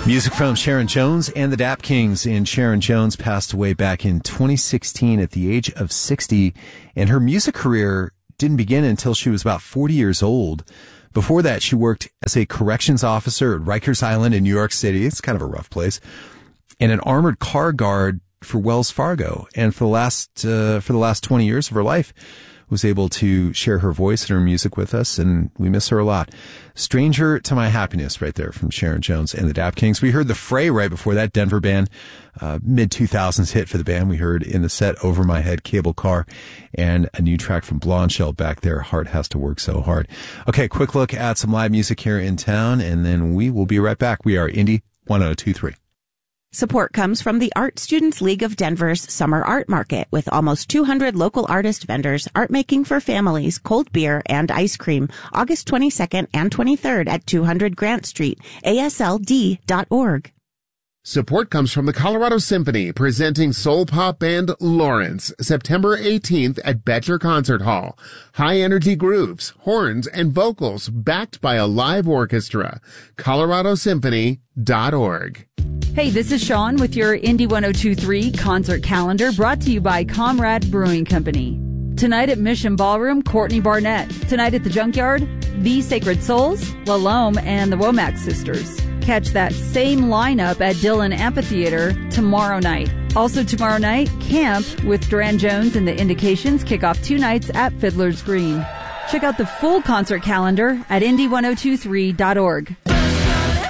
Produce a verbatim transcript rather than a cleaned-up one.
Music from Sharon Jones and the Dap Kings. And Sharon Jones passed away back in twenty sixteen at the age of sixty. And her music career didn't begin until she was about forty years old. Before that, she worked as a corrections officer at Rikers Island in New York City. It's kind of a rough place. And an armored car guard for Wells Fargo. And for the last, uh, for the last twenty years of her life, was able to share her voice and her music with us, and we miss her a lot. Stranger to My Happiness right there from Sharon Jones and the Dap Kings. We heard The Fray right before that, Denver band, uh, mid two thousands hit for the band. We heard in the set Over My Head, Cable Car, and a new track from Blonde Shell back there, Heart Has to Work So Hard. Okay, quick look at some live music here in town, and then we will be right back. We are Indie one oh two three. Support comes from the Art Students League of Denver's Summer Art Market with almost two hundred local artist vendors, art making for families, cold beer, and ice cream, August twenty-second and twenty-third at two hundred Grant Street, A S L D dot org. Support comes from the Colorado Symphony, presenting soul pop band Lawrence, September eighteenth at Betcher Concert Hall. High-energy grooves, horns, and vocals backed by a live orchestra. colorado symphony dot org. Hey, this is Sean with your Indie one oh two three concert calendar, brought to you by Comrade Brewing Company. Tonight at Mission Ballroom, Courtney Barnett. Tonight at the Junkyard, The Sacred Souls, Lalome, and the Womack Sisters. Catch that same lineup at Dillon Amphitheater tomorrow night. Also tomorrow night, Camp with Duran Jones and the Indications kick off two nights at Fiddler's Green. Check out the full concert calendar at indie one oh two three dot org.